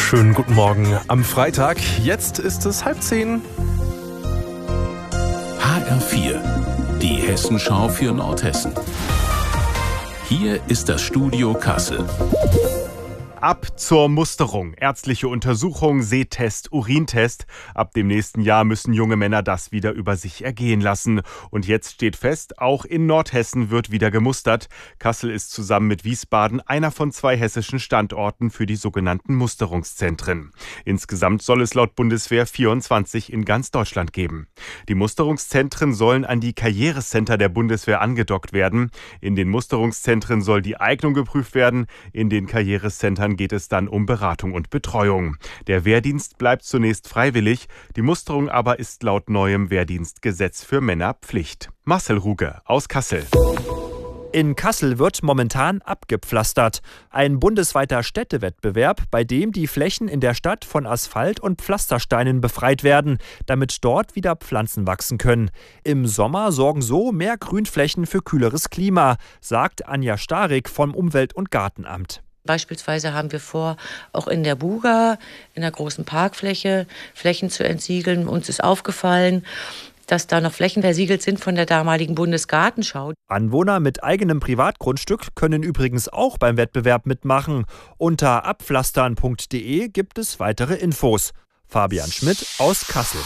Schönen guten Morgen am Freitag. Jetzt ist es 9:30. HR4, die Hessenschau für Nordhessen. Hier ist das Studio Kassel. Ab zur Musterung. Ärztliche Untersuchung, Sehtest, Urintest. Ab dem nächsten Jahr müssen junge Männer das wieder über sich ergehen lassen. Und jetzt steht fest, auch in Nordhessen wird wieder gemustert. Kassel ist zusammen mit Wiesbaden einer von 2 hessischen Standorten für die sogenannten Musterungszentren. Insgesamt soll es laut Bundeswehr 24 in ganz Deutschland geben. Die Musterungszentren sollen an die Karrierecenter der Bundeswehr angedockt werden. In den Musterungszentren soll die Eignung geprüft werden. In den Karrierecentern geht es dann um Beratung und Betreuung. Der Wehrdienst bleibt zunächst freiwillig, die Musterung aber ist laut neuem Wehrdienstgesetz für Männer Pflicht. Marcel Ruge aus Kassel. In Kassel wird momentan abgepflastert. Ein bundesweiter Städtewettbewerb, bei dem die Flächen in der Stadt von Asphalt und Pflastersteinen befreit werden, damit dort wieder Pflanzen wachsen können. Im Sommer sorgen so mehr Grünflächen für kühleres Klima, sagt Anja Starik vom Umwelt- und Gartenamt. Beispielsweise haben wir vor, auch in der Buga, in der großen Parkfläche, Flächen zu entsiegeln. Uns ist aufgefallen, dass da noch Flächen versiegelt sind von der damaligen Bundesgartenschau. Anwohner mit eigenem Privatgrundstück können übrigens auch beim Wettbewerb mitmachen. Unter abpflastern.de gibt es weitere Infos. Fabian Schmidt aus Kassel.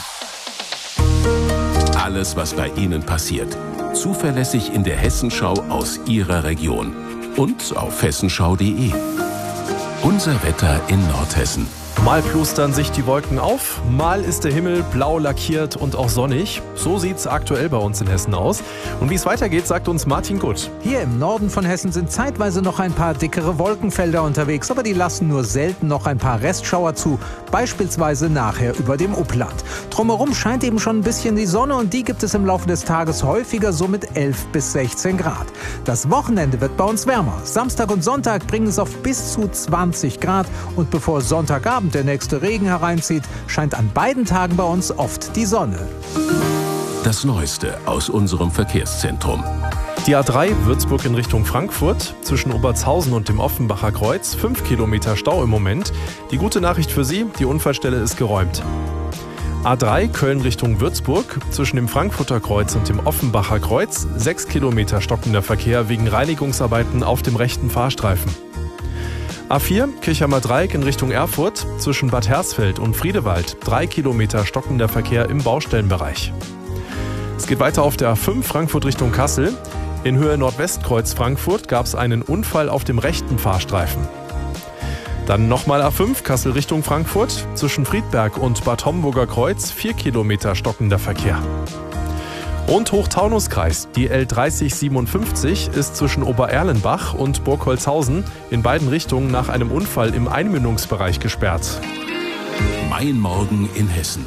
Alles, was bei Ihnen passiert. Zuverlässig in der Hessenschau aus Ihrer Region. Und auf hessenschau.de. Unser Wetter in Nordhessen. Mal plustern sich die Wolken auf, mal ist der Himmel blau lackiert und auch sonnig. So sieht's aktuell bei uns in Hessen aus. Und wie es weitergeht, sagt uns Martin Gutt. Hier im Norden von Hessen sind zeitweise noch ein paar dickere Wolkenfelder unterwegs, aber die lassen nur selten noch ein paar Restschauer zu, beispielsweise nachher über dem Upland. Drumherum scheint eben schon ein bisschen die Sonne und die gibt es im Laufe des Tages häufiger, so mit 11 bis 16 Grad. Das Wochenende wird bei uns wärmer. Samstag und Sonntag bringen es auf bis zu 20 Grad und bevor Sonntagabend der nächste Regen hereinzieht, scheint an beiden Tagen bei uns oft die Sonne. Das Neueste aus unserem Verkehrszentrum. Die A3 Würzburg in Richtung Frankfurt, zwischen Obertshausen und dem Offenbacher Kreuz, 5 Kilometer Stau im Moment. Die gute Nachricht für Sie, die Unfallstelle ist geräumt. A3 Köln Richtung Würzburg, zwischen dem Frankfurter Kreuz und dem Offenbacher Kreuz, 6 Kilometer stockender Verkehr wegen Reinigungsarbeiten auf dem rechten Fahrstreifen. A4 Kirchheimer Dreieck in Richtung Erfurt, zwischen Bad Hersfeld und Friedewald, 3 Kilometer stockender Verkehr im Baustellenbereich. Es geht weiter auf der A5 Frankfurt Richtung Kassel. In Höhe Nordwestkreuz Frankfurt gab es einen Unfall auf dem rechten Fahrstreifen. Dann nochmal A5 Kassel Richtung Frankfurt, zwischen Friedberg und Bad Homburger Kreuz, 4 Kilometer stockender Verkehr. Und Hochtaunuskreis, die L3057 ist zwischen Obererlenbach und Burgholzhausen in beiden Richtungen nach einem Unfall im Einmündungsbereich gesperrt. Mein Morgen in Hessen.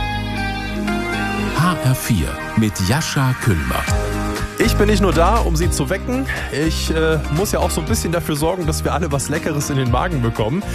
HR4 mit Jascha Küllmer. Ich bin nicht nur da, um Sie zu wecken. Ich muss ja auch so ein bisschen dafür sorgen, dass wir alle was Leckeres in den Magen bekommen.